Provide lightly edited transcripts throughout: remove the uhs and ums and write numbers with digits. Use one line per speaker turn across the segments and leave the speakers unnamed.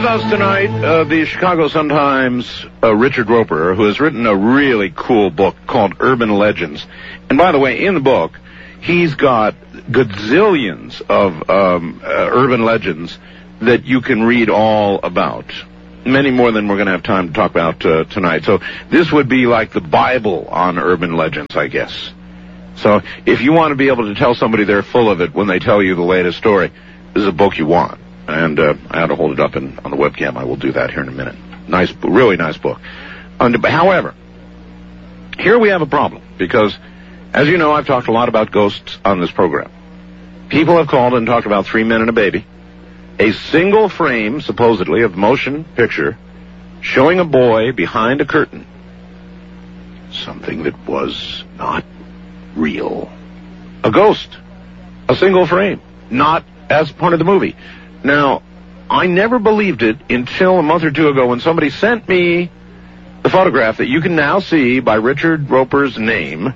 With us tonight, the Chicago Sun-Times Richard Roeper, who has written a really cool book called Urban Legends. And by the way, in the book, he's got gazillions of urban legends that you can read all about. Many more than we're going to have time to talk about tonight. So this would be like the Bible on urban legends, I guess. So if you want to be able to tell somebody they're full of it when they tell you the latest story, this is a book you want. And I had to hold it up on the webcam. I will do that here in a minute. Nice, really nice book. However, here we have a problem because, as you know, I've talked a lot about ghosts on this program. People have called and talked about 3 Men and a Baby, a single frame, supposedly, of motion picture showing a boy behind a curtain. Something that was not real. A ghost. A single frame. Not as part of the movie. Now, I never believed it until a month or two ago when somebody sent me the photograph that you can now see by Richard Roeper's name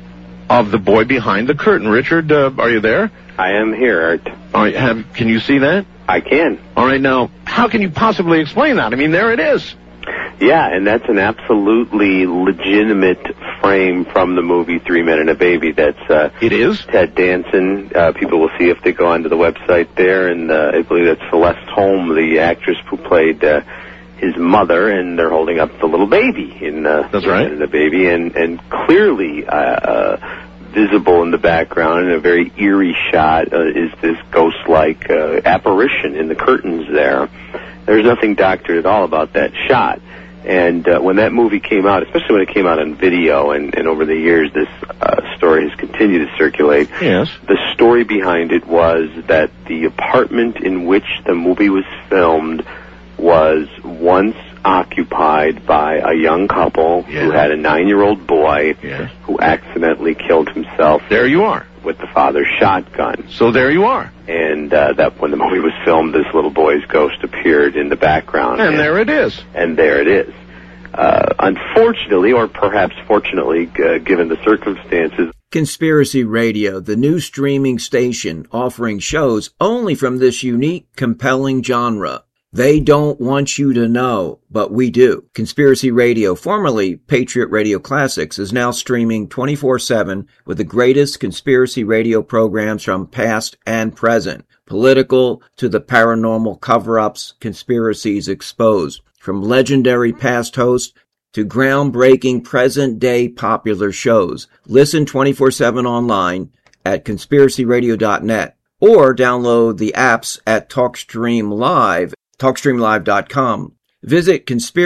of the boy behind the curtain. Richard, are you there?
I am here, Art.
Can you see that?
I can.
All right, now, how can you possibly explain that? I mean, there it is.
Yeah, and that's an absolutely legitimate frame from the movie 3 Men and a Baby.
It is?
Ted Danson. People will see if they go onto the website there, and I believe that's Celeste Holm, the actress who played his mother, and they're holding up the little baby in
that's
3
right.
Men and a Baby, and clearly visible in the background in a very eerie shot is this ghost-like apparition in the curtains there. There's nothing doctored at all about that shot. And when that movie came out, especially when it came out on video, and over the years this story has continued to circulate,
yes.
The story behind it was that the apartment in which the movie was filmed was once occupied by a young couple who had a 9-year-old boy who accidentally killed himself.
There you are.
With the father's shotgun.
So there you are.
And that when the movie was filmed, this little boy's ghost appeared in the background.
And there it is.
And there it is. Unfortunately, or perhaps fortunately, given the circumstances.
Conspiracy Radio, the new streaming station offering shows only from this unique, compelling genre. They don't want you to know, but we do. Conspiracy Radio, formerly Patriot Radio Classics, is now streaming 24/7 with the greatest conspiracy radio programs from past and present. Political to the paranormal cover-ups, conspiracies exposed. From legendary past hosts to groundbreaking present-day popular shows. Listen 24/7 online at conspiracyradio.net or download the apps at TalkStream Live. TalkStreamLive.com. Visit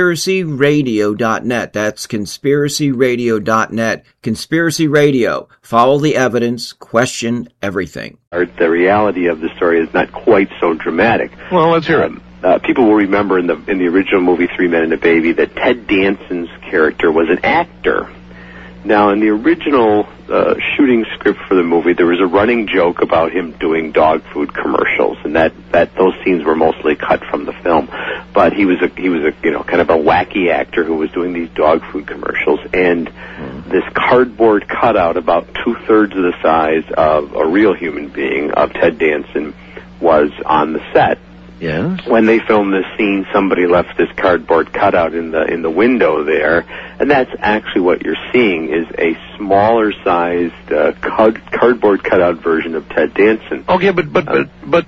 conspiracyradio.net. That's conspiracyradio.net. Conspiracy Radio. Follow the evidence. Question everything.
The reality of the story is not quite so dramatic.
Well, let's hear it.
People will remember in the original movie 3 Men and a Baby that Ted Danson's character was an actor. Now, in the original shooting script for the movie, there was a running joke about him doing dog food commercials, and that those scenes were mostly cut from the film. But he was a kind of a wacky actor who was doing these dog food commercials, and this cardboard cutout about 2/3 of the size of a real human being of Ted Danson was on the set.
Yes.
When they filmed this scene, somebody left this cardboard cutout in the window there, and that's actually what you're seeing is a smaller sized cardboard cutout version of Ted Danson.
Okay, but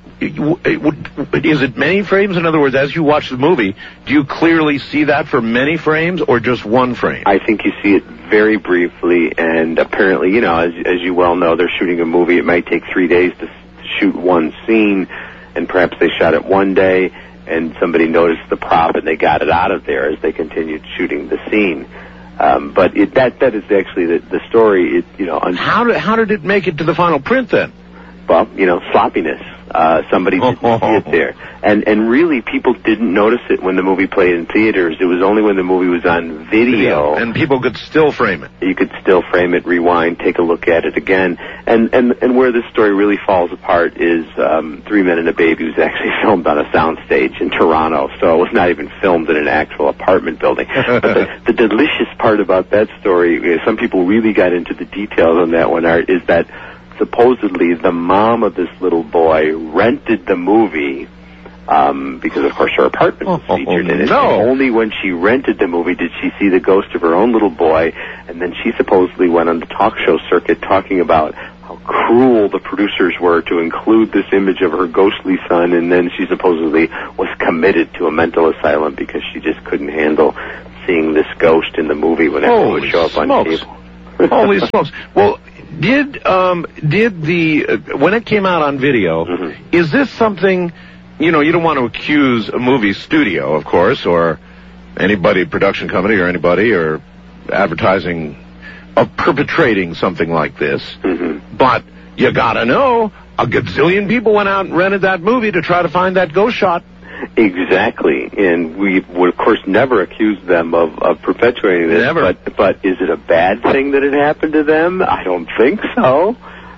is it many frames? In other words, as you watch the movie, do you clearly see that for many frames or just one frame?
I think you see it very briefly, and apparently, as you well know, they're shooting a movie. It might take 3 days to shoot one scene. And perhaps they shot it one day, and somebody noticed the prop, and they got it out of there as they continued shooting the scene. But that is actually the story.
How did it make it to the final print then?
Well, sloppiness. Somebody didn't see it there. And really, people didn't notice it when the movie played in theaters. It was only when the movie was on video.
And people could still frame it.
You could still frame it, rewind, take a look at it again. And where this story really falls apart is 3 Men and a Baby was actually filmed on a soundstage in Toronto, so it was not even filmed in an actual apartment building. But the delicious part about that story, some people really got into the details on that one, Art, is that supposedly the mom of this little boy rented the movie because of course her apartment was featured in it.
No.
And only when she rented the movie did she see the ghost of her own little boy, and then she supposedly went on the talk show circuit talking about how cruel the producers were to include this image of her ghostly son, and then she supposedly was committed to a mental asylum because she just couldn't handle seeing this ghost in the movie whenever it would show up on cable.
Holy smokes. Well, did the when it came out on video, is this something, you don't want to accuse a movie studio, of course, or anybody, production company or anybody, or advertising of perpetrating something like this, but you gotta know, a gazillion people went out and rented that movie to try to find that ghost shot.
Exactly, and we would, of course, never accuse them of perpetuating this.
Never.
But is it a bad thing that it happened to them? I don't think so.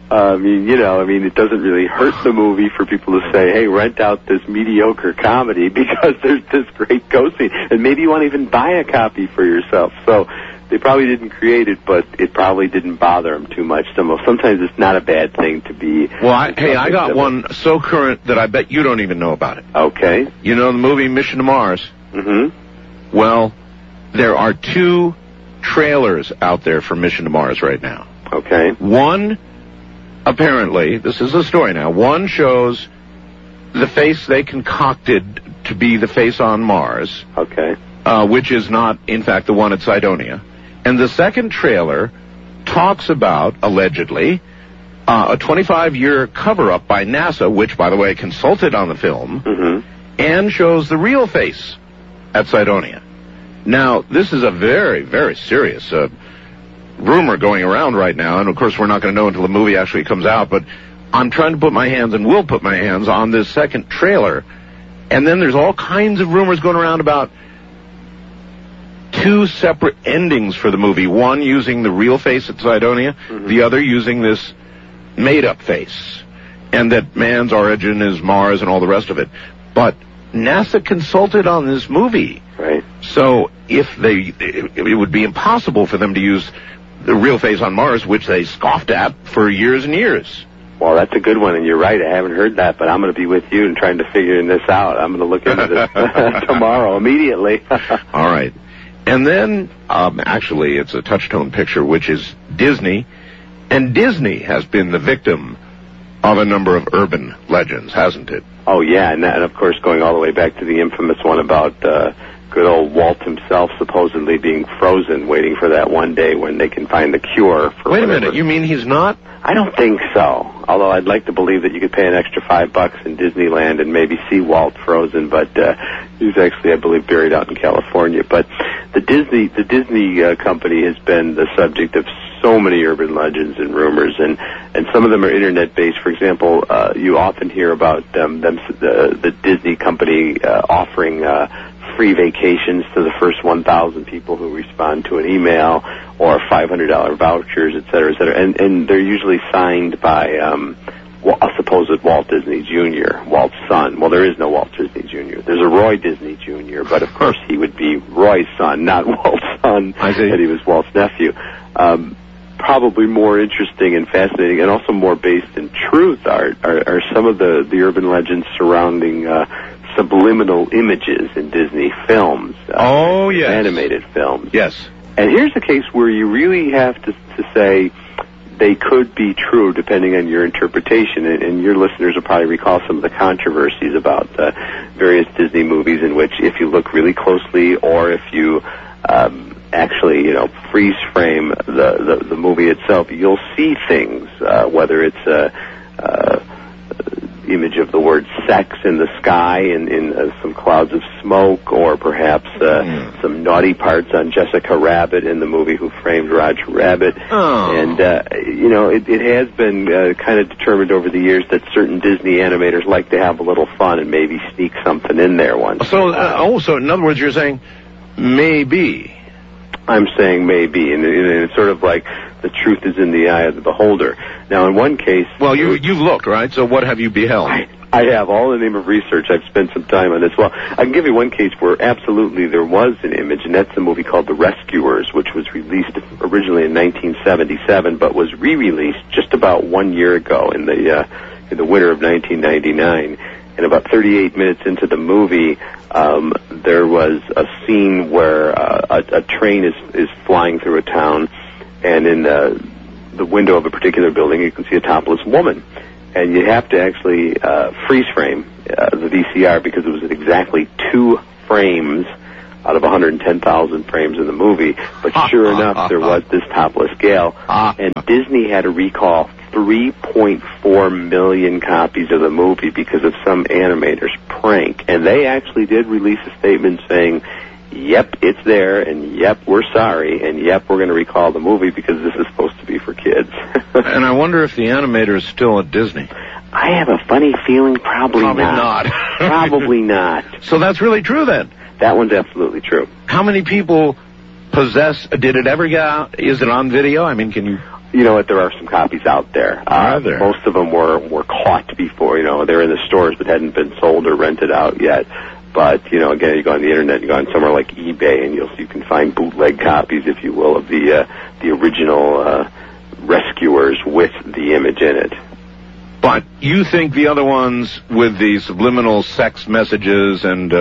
It doesn't really hurt the movie for people to say, hey, rent out this mediocre comedy because there's this great ghost scene, and maybe you want to even buy a copy for yourself. So they probably didn't create it, but it probably didn't bother them too much. Sometimes it's not a bad thing to be...
Well, I got one so current that I bet you don't even know about it.
Okay.
You know the movie Mission to Mars?
Mm-hmm.
Well, there are 2 trailers out there for Mission to Mars right now.
Okay.
One, apparently, this is the story now, one shows the face they concocted to be the face on Mars.
Okay.
Which is not, in fact, the one at Cydonia. And the second trailer talks about, allegedly, a 25-year cover-up by NASA, which, by the way, consulted on the film, and shows the real face at Cydonia. Now, this is a very, very serious rumor going around right now, and of course we're not going to know until the movie actually comes out, but I'm trying to put my hands, and will put my hands, on this second trailer. And then there's all kinds of rumors going around about 2 separate endings for the movie, one using the real face at Cydonia, the other using this made-up face, and that man's origin is Mars and all the rest of it. But NASA consulted on this movie.
Right.
So it would be impossible for them to use the real face on Mars, which they scoffed at for years and years.
Well, that's a good one, and you're right. I haven't heard that, but I'm going to be with you and trying to figure this out. I'm going to look into this tomorrow, immediately.
All right. And then, actually, it's a touch-tone picture, which is Disney. And Disney has been the victim of a number of urban legends, hasn't it?
Oh, yeah, and of course, going all the way back to the infamous one about good old Walt himself supposedly being frozen, waiting for that one day when they can find the cure for
Wait a
whatever.
minute, you mean he's not?
I don't think so. Although I'd like to believe that you could pay an extra $5 in Disneyland and maybe see Walt frozen, but he's actually, I believe, buried out in California. But the Disney company has been the subject of so many urban legends and rumors, and some of them are internet-based. For example, you often hear about the Disney company offering free vacations to the first 1,000 people who respond to an email, or $500 vouchers, et cetera, et cetera. And they're usually signed by a supposed Walt Disney Jr., Walt's son. Well, there is no Walt Disney Jr. There's a Roy Disney Jr., but of course he would be Roy's son, not Walt's son.
I see.
And he was Walt's nephew. Probably more interesting and fascinating, and also more based in truth, are some of the urban legends surrounding subliminal images in Disney films.
Oh, yes.
Animated films.
Yes.
And here's a case where you really have to say they could be true depending on your interpretation, and your listeners will probably recall some of the controversies about various Disney movies in which, if you look really closely, or if you actually, freeze frame the movie itself, you'll see things, whether it's a image of the word sex in the sky in some clouds of smoke, or perhaps some naughty parts on Jessica Rabbit in the movie Who Framed Roger Rabbit.
Oh.
And, it has been kind of determined over the years that certain Disney animators like to have a little fun and maybe sneak something in there once.
So in other words, you're saying maybe.
I'm saying maybe, and it's sort of like the truth is in the eye of the beholder. Now, in one case... Well,
you've looked, right? So what have you beheld?
I have, all in the name of research. I've spent some time on this. Well, I can give you one case where absolutely there was an image, and that's the movie called The Rescuers, which was released originally in 1977, but was re-released just about 1 year ago in the winter of 1999. And about 38 minutes into the movie, there was a scene where a train is flying through a town, and in the window of a particular building, you can see a topless woman. And you have to actually freeze frame the VCR because it was at exactly 2 frames out of 110,000 frames in the movie. But sure enough, there was this topless gal. And Disney had to recall 3.4 million copies of the movie because of some animator's prank. And they actually did release a statement saying, yep, it's there, and yep, we're sorry, and yep, we're going to recall the movie because this is supposed to be for kids.
And I wonder if the animator is still at Disney.
I have a funny feeling probably not. Probably not.
So that's really true then?
That one's absolutely true.
How many people did it ever get out? Is it on video? I mean, can you...
You know what, there are some copies out there.
Are there?
Most of them were caught before, they're in the stores but hadn't been sold or rented out yet. But, again, you go on the internet, you go on somewhere like eBay, and you can find bootleg copies, if you will, of the original Rescuers with the image in it.
But you think the other ones with the subliminal sex messages and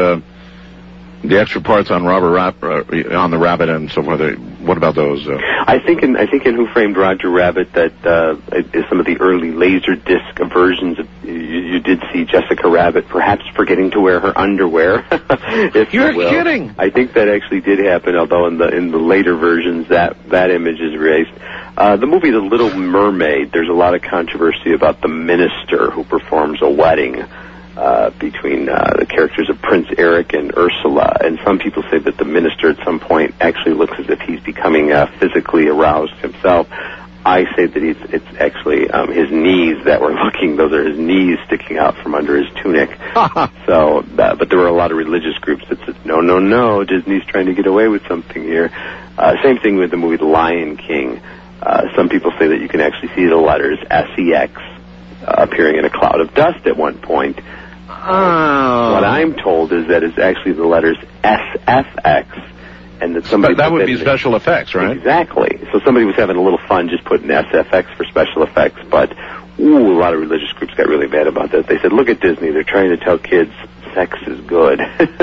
the extra parts on on the Rabbit and so forth, what about those?
I think in Who Framed Roger Rabbit that some of the early Laserdisc versions of, you did see Jessica Rabbit perhaps forgetting to wear her underwear.
You're kidding!
I think that actually did happen, although in the later versions that image is erased. The movie The Little Mermaid, there's a lot of controversy about the minister who performs a wedding between the characters of Prince Eric and Ursula, and some people say that the minister at some point actually looks as if he's becoming physically aroused himself. I say that it's actually his knees that were looking; those are his knees sticking out from under his tunic. So, but there were a lot of religious groups that said, no, Disney's trying to get away with something here. Same thing with the movie The Lion King. Some people say that you can actually see the letters SEX appearing in a cloud of dust at one point. What I'm told is that it's actually the letters SFX, and that somebody...
That would be special effects, right?
Exactly. So somebody was having a little fun just putting SFX for special effects, but a lot of religious groups got really mad about that. They said, look at Disney, they're trying to tell kids sex is good.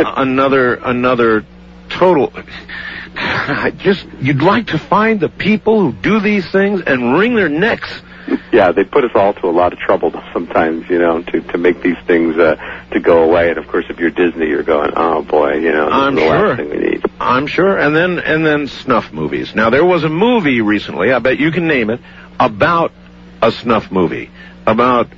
Another total... You'd like to find the people who do these things and wring their necks.
Yeah, they put us all to a lot of trouble sometimes, to make these things to go away. And of course, if you're Disney, you're going, oh boy, this is the last thing we need.
I'm sure. And then snuff movies. Now there was a movie recently, I bet you can name it, about a snuff movie. About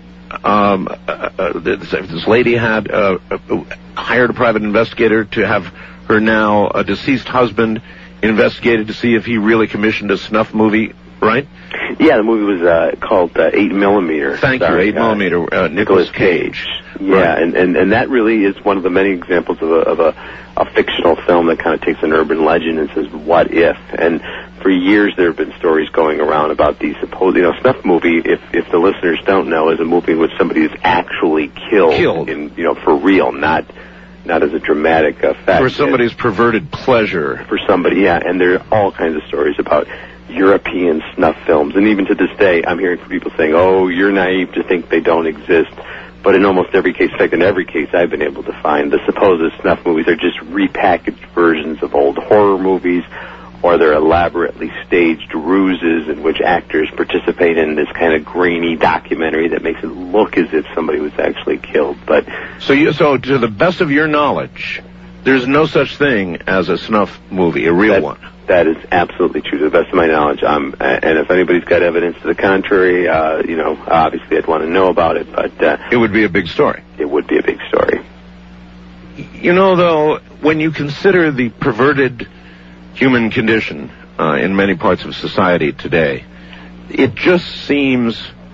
this lady had hired a private investigator to have her now a deceased husband investigated to see if he really commissioned a snuff movie, right?
Yeah, the movie was called 8mm.
Thank you, 8mm, Nicolas Cage.
Yeah, right. and that really is one of the many examples of a fictional film that kind of takes an urban legend and says, what if? And for years there have been stories going around about these supposed, snuff movie, if the listeners don't know, is a movie in which somebody is actually killed. In, for real, not as a dramatic effect.
For somebody's perverted pleasure.
For somebody, yeah, and there are all kinds of stories about European snuff films, and even to this day, I'm hearing from people saying, oh, you're naive to think they don't exist. But in almost every case, in fact, in every case I've been able to find, the supposed snuff movies are just repackaged versions of old horror movies, or they're elaborately staged ruses in which actors participate in this kind of grainy documentary that makes it look as if somebody was actually killed. But
so to the best of your knowledge, there's no such thing as a snuff movie, a real one.
That is absolutely true, to the best of my knowledge. And if anybody's got evidence to the contrary, obviously I'd want to know about it. But
it would be a big story.
It would be a big story.
Though, when you consider the perverted human condition in many parts of society today, it just seems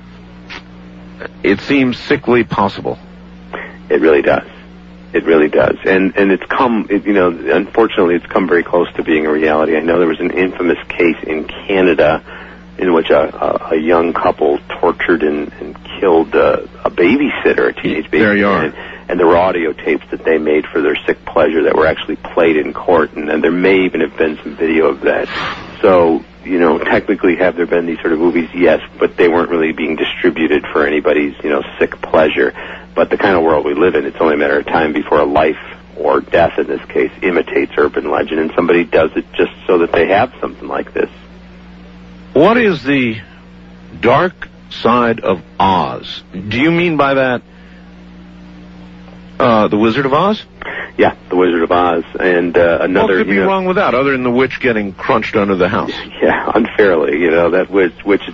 sickly possible.
It really does. It really does. And it's come, unfortunately, it's come very close to being a reality. I know there was an infamous case in Canada in which a young couple tortured and killed a babysitter, a teenage babysitter.
There you are.
And there were audio tapes that they made for their sick pleasure that were actually played in court, and there may even have been some video of that. So, technically have there been these sort of movies? Yes, but they weren't really being distributed for anybody's, sick pleasure. But the kind of world we live in, it's only a matter of time before a life or death, in this case, imitates urban legend, and somebody does it just so that they have something like this.
What is the dark side of Oz? Do you mean by that The Wizard of Oz?
Yeah, The Wizard of Oz, and another...
What could be wrong with that, other than the witch getting crunched under the house?
Yeah, unfairly, that witch